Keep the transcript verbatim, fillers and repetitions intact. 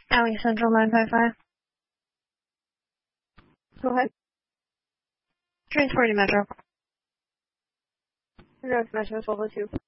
Alley Central nine five five. Go ahead. Transporting Metro. North Metro twelve oh two.